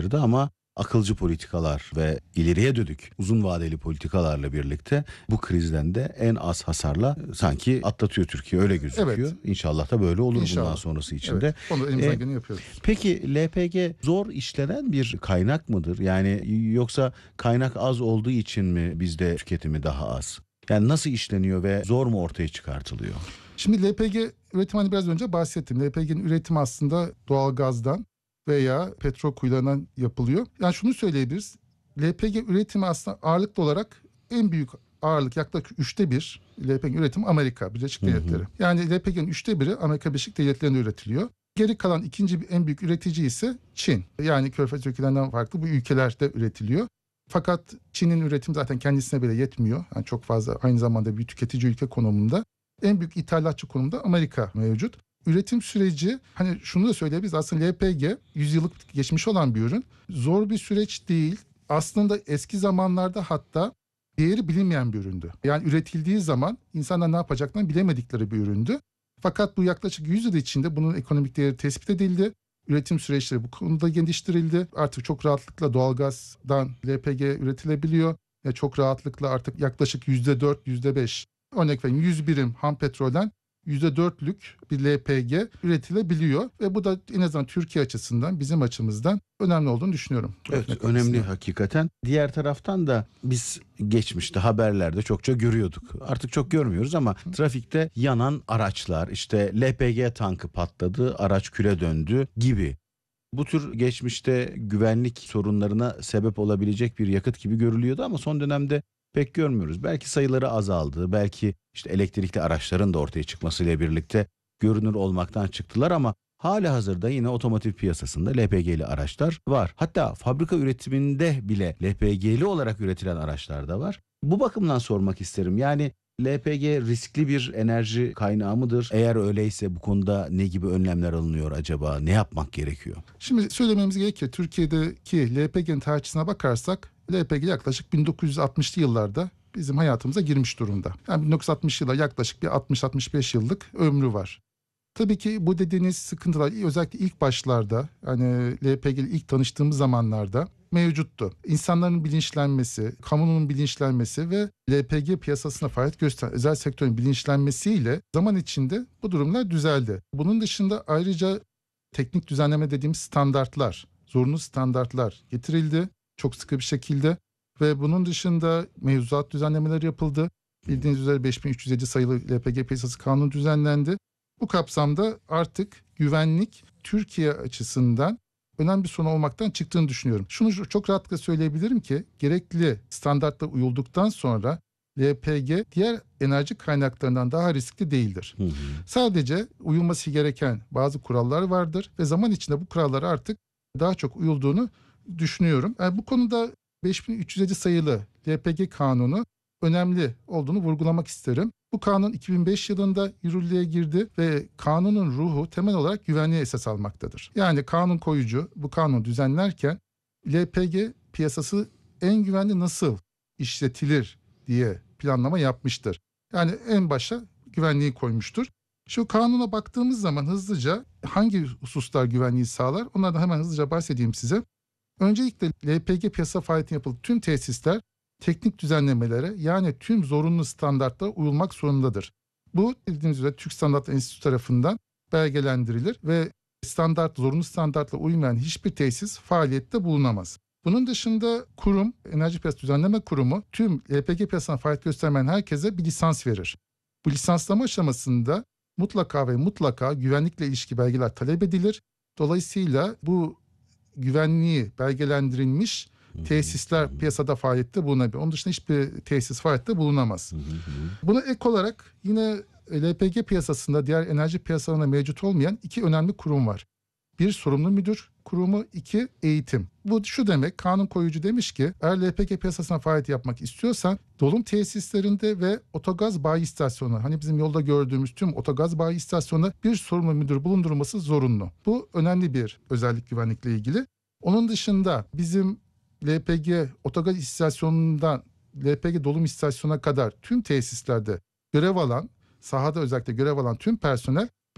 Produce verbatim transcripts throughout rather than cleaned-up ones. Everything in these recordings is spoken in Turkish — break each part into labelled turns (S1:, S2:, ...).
S1: karşıydı ama akılcı politikalar ve ileriye dönük uzun vadeli politikalarla birlikte bu krizden de en az hasarla sanki atlatıyor Türkiye, öyle gözüküyor.
S2: Evet.
S1: İnşallah da böyle olur
S2: İnşallah.
S1: bundan sonrası için de.
S2: Evet. Onu elimizden
S1: Ee,
S2: geleni yapıyoruz.
S1: Peki L P G zor işlenen bir kaynak mıdır? Yani yoksa kaynak az olduğu için mi bizde tüketimi daha az? Yani nasıl işleniyor ve zor mu ortaya çıkartılıyor?
S2: Şimdi L P G üretimi, hani biraz önce bahsettim. L P G'nin üretimi aslında doğalgazdan veya petrol kuyularından yapılıyor. Yani şunu söyleyebiliriz. L P G üretimi aslında ağırlıklı olarak en büyük ağırlık, yaklaşık üçte bir L P G üretimi Amerika Birleşik Devletleri. Yani L P G'nin üçte biri Amerika Birleşik Devletleri'nde üretiliyor. Geri kalan ikinci en büyük üretici ise Çin. Yani Körfez ülkelerinden farklı bu ülkelerde üretiliyor. Fakat Çin'in üretimi zaten kendisine bile yetmiyor. Yani çok fazla, aynı zamanda bir tüketici ülke konumunda. En büyük ithalatçı konumda Amerika mevcut. Üretim süreci, hani şunu da söyleyebiliriz, aslında L P G yüz yıllık geçmiş olan bir ürün. Zor bir süreç değil. Aslında eski zamanlarda hatta değeri bilinmeyen bir üründü. Yani üretildiği zaman insanlar ne yapacaklarını bilemedikleri bir üründü. Fakat bu yaklaşık yüz yıl içinde bunun ekonomik değeri tespit edildi. Üretim süreçleri bu konuda geliştirildi. Artık çok rahatlıkla doğalgazdan L P G üretilebiliyor. Ve çok rahatlıkla artık yaklaşık yüzde dört, yüzde beş, örnek vereyim, yüz birim ham petrolden yüzde dörtlük bir L P G üretilebiliyor. Ve bu da en azından Türkiye açısından, bizim açımızdan önemli olduğunu düşünüyorum.
S1: Evet, önemli hakikaten. Diğer taraftan da biz geçmişte haberlerde çokça görüyorduk. Artık çok görmüyoruz ama trafikte yanan araçlar, işte L P G tankı patladı, araç küle döndü gibi. Bu tür geçmişte güvenlik sorunlarına sebep olabilecek bir yakıt gibi görülüyordu ama son dönemde pek görmüyoruz. Belki sayıları azaldı, belki işte elektrikli araçların da ortaya çıkmasıyla birlikte görünür olmaktan çıktılar ama halihazırda yine otomotiv piyasasında L P G'li araçlar var. Hatta fabrika üretiminde bile L P G'li olarak üretilen araçlar da var. Bu bakımdan sormak isterim. Yani L P G riskli bir enerji kaynağı mıdır? Eğer öyleyse bu konuda ne gibi önlemler alınıyor acaba? Ne yapmak gerekiyor?
S2: Şimdi söylememiz gerekiyor. Türkiye'deki L P G'nin tarihçesine bakarsak L P G yaklaşık bin dokuz yüz altmışlı yıllarda bizim hayatımıza girmiş durumda. Yani bin dokuz yüz altmış yıllar, yaklaşık bir altmış altmış beş yıllık ömrü var. Tabii ki bu dediğiniz sıkıntılar özellikle ilk başlarda, hani L P G ile ilk tanıştığımız zamanlarda mevcuttu. İnsanların bilinçlenmesi, kamunun bilinçlenmesi ve L P G piyasasına faaliyet gösteren özel sektörün bilinçlenmesiyle zaman içinde bu durumlar düzeldi. Bunun dışında ayrıca teknik düzenleme dediğimiz standartlar, zorunlu standartlar getirildi çok sıkı bir şekilde ve bunun dışında mevzuat düzenlemeleri yapıldı. Bildiğiniz üzere beş bin üç yüz yedi sayılı L P G piyasası kanunu düzenlendi. Bu kapsamda artık güvenlik Türkiye açısından önemli bir sorun olmaktan çıktığını düşünüyorum. Şunu çok rahatlıkla söyleyebilirim ki gerekli standartlara uyulduktan sonra L P G diğer enerji kaynaklarından daha riskli değildir. Hı hı. Sadece uyulması gereken bazı kurallar vardır ve zaman içinde bu kurallara artık daha çok uyulduğunu düşünüyorum. Yani bu konuda beş bin üç yüz yedi sayılı L P G kanunu önemli olduğunu vurgulamak isterim. Bu kanun iki bin beş yılında yürürlüğe girdi ve kanunun ruhu temel olarak güvenliğe esas almaktadır. Yani kanun koyucu bu kanunu düzenlerken L P G piyasası en güvenli nasıl işletilir diye planlama yapmıştır. Yani en başa güvenliği koymuştur. Şu kanuna baktığımız zaman hızlıca hangi hususlar güvenliği sağlar? Onlardan hemen hızlıca bahsedeyim size. Öncelikle L P G piyasa faaliyetini yapılan tüm tesisler teknik düzenlemelere, yani tüm zorunlu standartlara uyulmak zorundadır. Bu bildiğiniz üzere Türk Standartlar Enstitüsü tarafından belgelendirilir ve standart, zorunlu standartla uymayan hiçbir tesis faaliyette bulunamaz. Bunun dışında kurum, Enerji Piyasası Düzenleme Kurumu tüm L P G piyasasına faaliyet göstermeyen herkese bir lisans verir. Bu lisanslama aşamasında mutlaka ve mutlaka güvenlikle ilişki belgeler talep edilir. Dolayısıyla bu güvenliği belgelendirilmiş tesisler piyasada faaliyette bulunabilir. Onun dışında hiçbir tesis faaliyette bulunamaz. Buna ek olarak yine L P G piyasasında diğer enerji piyasalarında mevcut olmayan iki önemli kurum var. Bir, sorumlu müdür kurumu, iki, eğitim. Bu şu demek, kanun koyucu demiş ki eğer L P G piyasasına faaliyet yapmak istiyorsan dolum tesislerinde ve otogaz bayi istasyonu, hani bizim yolda gördüğümüz tüm otogaz bayi istasyonunda bir sorumlu müdür bulundurulması zorunlu. Bu önemli bir özellik güvenlikle ilgili. Onun dışında bizim L P G otogaz istasyonundan L P G dolum istasyonuna kadar tüm tesislerde görev alan, sahada özellikle görev alan tüm personel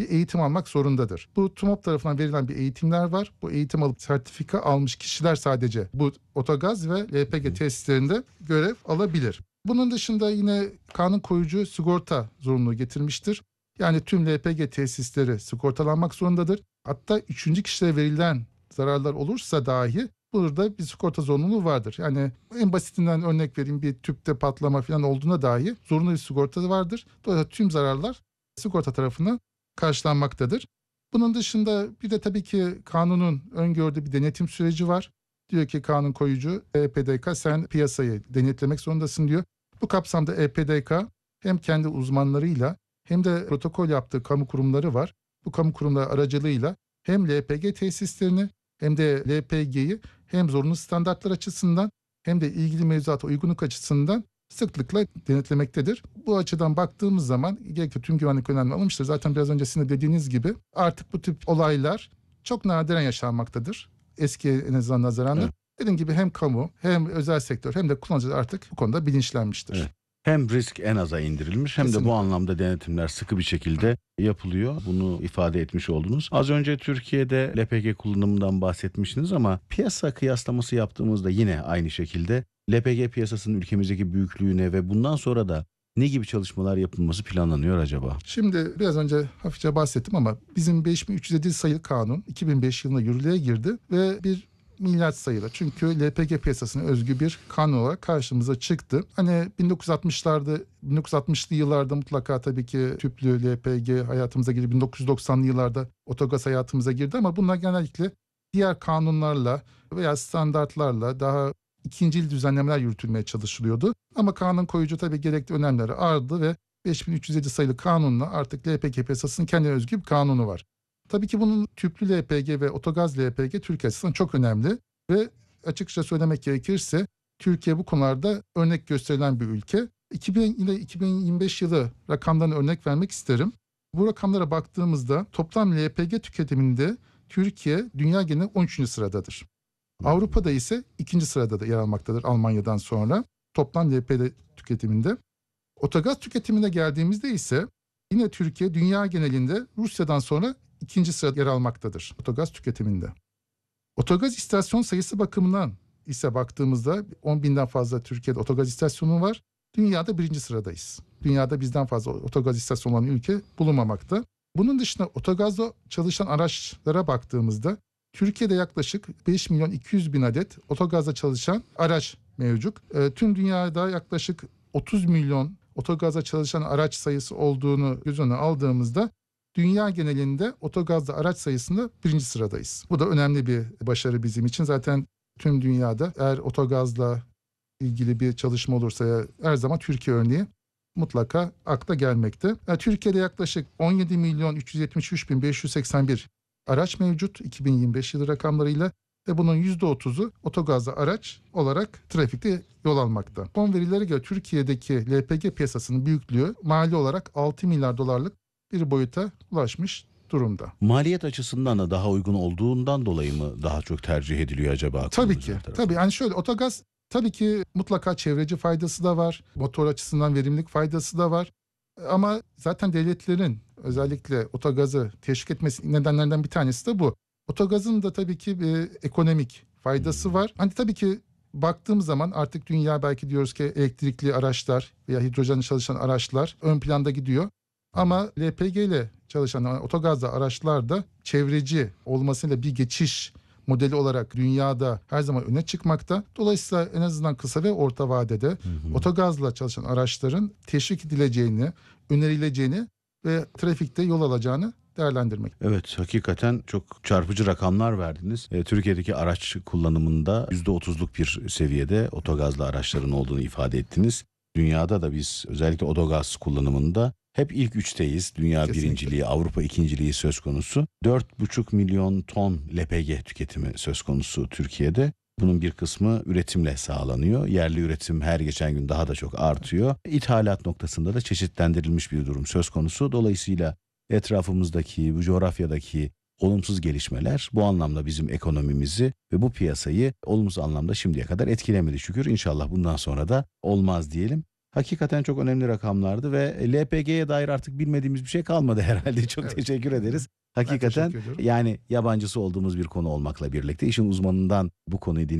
S2: bir eğitim almak zorundadır. Bu TUMOP tarafından verilen bir eğitimler var. Bu eğitim alıp sertifika almış kişiler sadece bu Otogaz ve L P G tesislerinde görev alabilir. Bunun dışında yine kanun koyucu sigorta zorunluluğu getirmiştir. Yani tüm L P G tesisleri sigortalanmak zorundadır. Hatta üçüncü kişilere verilen zararlar olursa dahi burada bir sigorta zorunluluğu vardır. Yani en basitinden örnek vereyim, bir tüpte patlama falan olduğuna dahi zorunlu bir sigorta vardır. Dolayısıyla tüm zararlar sigorta tarafından karşılanmaktadır. Bunun dışında bir de tabii ki kanunun öngördüğü bir denetim süreci var. Diyor ki kanun koyucu E P D K sen piyasayı denetlemek zorundasın diyor. Bu kapsamda E P D K hem kendi uzmanlarıyla hem de protokol yaptığı kamu kurumları var. Bu kamu kurumları aracılığıyla hem L P G tesislerini hem de L P G'yi hem zorunlu standartlar açısından hem de ilgili mevzuata uygunluk açısından sıklıkla denetlemektedir. Bu açıdan baktığımız zaman gerekli tüm güvenlik önlemleri alınmıştır. Zaten biraz önce sizin de dediğiniz gibi artık bu tip olaylar çok nadiren yaşanmaktadır. Eskiye en azından nazaranla.
S1: Evet.
S2: Dediğim gibi hem kamu hem özel sektör hem de kullanıcılar artık bu konuda bilinçlenmiştir.
S1: Evet. Hem risk en aza indirilmiş hem
S2: Kesinlikle.
S1: de bu anlamda denetimler sıkı bir şekilde yapılıyor. Bunu ifade etmiş oldunuz. Az önce Türkiye'de L P G kullanımından bahsetmiştiniz ama piyasa kıyaslaması yaptığımızda yine aynı şekilde L P G piyasasının ülkemizdeki büyüklüğüne ve bundan sonra da ne gibi çalışmalar yapılması planlanıyor acaba?
S2: Şimdi biraz önce hafifçe bahsettim ama bizim beş bin üç yüz yedi sayılı kanun iki bin beş yılında yürürlüğe girdi ve bir milyar sayılı. Çünkü L P G piyasasına özgü bir kanun olarak karşımıza çıktı. Hani bin dokuz yüz altmışlarda, bin dokuz yüz altmışlı yıllarda mutlaka tabii ki tüplü L P G hayatımıza girdi. bin dokuz yüz doksanlı yıllarda otogaz hayatımıza girdi ama bunlar genellikle diğer kanunlarla veya standartlarla daha ikincil düzenlemeler yürütülmeye çalışılıyordu. Ama kanun koyucu tabii gerekli önemleri aldı ve beş bin üç yüz yedi sayılı kanunla artık L P G piyasasının kendine özgü bir kanunu var. Tabii ki bunun tüplü L P G ve otogaz L P G Türkiye açısından çok önemli ve açıkça söylemek gerekirse Türkiye bu konularda örnek gösterilen bir ülke. iki bin ile iki bin yirmi beş yılı rakamlarına örnek vermek isterim. Bu rakamlara baktığımızda toplam L P G tüketiminde Türkiye dünya genelinde on üçüncü sıradadır. Avrupa'da ise ikinci sırada da yer almaktadır Almanya'dan sonra toplam L P G tüketiminde. Otogaz tüketimine geldiğimizde ise yine Türkiye dünya genelinde Rusya'dan sonra ikinci sırada yer almaktadır otogaz tüketiminde. Otogaz istasyon sayısı bakımından ise baktığımızda on binden fazla Türkiye'de otogaz istasyonu var. Dünyada birinci sıradayız. Dünyada bizden fazla otogaz istasyonu olan ülke bulunmamakta. Bunun dışında otogazla çalışan araçlara baktığımızda Türkiye'de yaklaşık beş milyon iki yüz bin adet otogazla çalışan araç mevcut. E, tüm dünyada yaklaşık otuz milyon otogazla çalışan araç sayısı olduğunu göz önüne aldığımızda dünya genelinde otogazlı araç sayısında birinci sıradayız. Bu da önemli bir başarı bizim için. Zaten tüm dünyada eğer otogazla ilgili bir çalışma olursa her zaman Türkiye örneği mutlaka akla gelmekte. Yani Türkiye'de yaklaşık on yedi milyon üç yüz yetmiş üç bin beş yüz seksen bir araç mevcut iki bin yirmi beş yılı rakamlarıyla ve bunun yüzde otuzu otogazlı araç olarak trafikte yol almakta. Son verilere göre Türkiye'deki L P G piyasasının büyüklüğü mali olarak altı milyar dolarlık bir boyuta ulaşmış durumda.
S1: Maliyet açısından da daha uygun olduğundan dolayı mı daha çok tercih ediliyor acaba?
S2: Tabii ki. Tabii yani şöyle otogaz tabii ki mutlaka çevreci faydası da var. Motor açısından verimlilik faydası da var. Ama zaten devletlerin özellikle otogazı teşvik etmesi nedenlerden bir tanesi de bu. Otogazın da tabii ki bir ekonomik faydası var. Hani tabii ki baktığımız zaman artık dünya belki diyoruz ki elektrikli araçlar veya hidrojenle çalışan araçlar ön planda gidiyor. Ama L P G ile çalışan otogazlı araçlar da çevreci olmasıyla bir geçiş modeli olarak dünyada her zaman öne çıkmakta. Dolayısıyla en azından kısa ve orta vadede hı hı. otogazla çalışan araçların teşvik edileceğini, önerileceğini ve trafikte yol alacağını değerlendirmek.
S1: Evet, hakikaten çok çarpıcı rakamlar verdiniz. E, Türkiye'deki araç kullanımında yüzde otuzluk bir seviyede otogazlı araçların olduğunu ifade ettiniz. Dünyada da biz özellikle otogaz kullanımında hep ilk üçteyiz. Dünya
S2: Kesinlikle.
S1: Birinciliği, Avrupa ikinciliği söz konusu. dört buçuk milyon ton L P G tüketimi söz konusu Türkiye'de. Bunun bir kısmı üretimle sağlanıyor. Yerli üretim her geçen gün daha da çok artıyor. İthalat noktasında da çeşitlendirilmiş bir durum söz konusu. Dolayısıyla etrafımızdaki, bu coğrafyadaki olumsuz gelişmeler bu anlamda bizim ekonomimizi ve bu piyasayı olumsuz anlamda şimdiye kadar etkilemedi şükür. İnşallah bundan sonra da olmaz diyelim. Hakikaten çok önemli rakamlardı ve L P G'ye dair artık bilmediğimiz bir şey kalmadı herhalde. Çok
S2: Evet.
S1: teşekkür ederiz.
S2: Ben
S1: Hakikaten
S2: teşekkür ediyorum.
S1: yani yabancısı olduğumuz bir konu olmakla birlikte işin uzmanından bu konuyu dinlemek